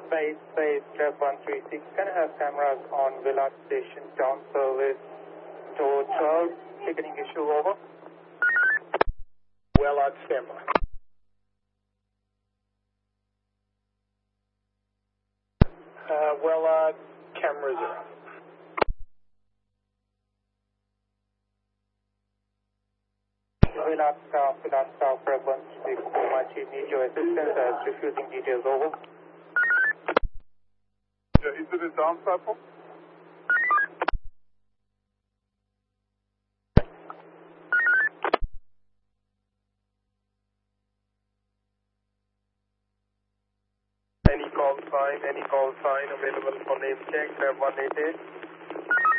Space Trap 136. Can I have cameras on Villard Station, down service to 12, ticketing issue over? Willard standby. Willard, camera 0. Villard staff, Trap 136. My chief needs your assistance as refusing details over. Yeah, is it a down platform? Any call sign available for name check, Trap 188.